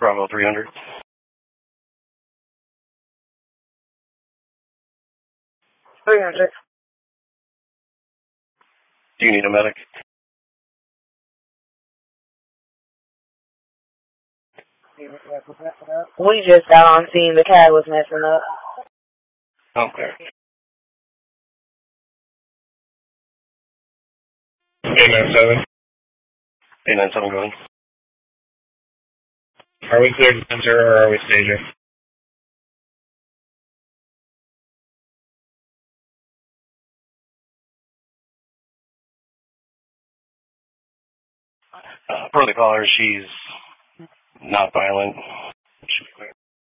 Bravo 300. Do you need a medic? We just got on scene. The cat was messing up. Okay. 897. 897 going. Are we cleared to enter or are we stager? Per the caller, she's not violent. Should be clear.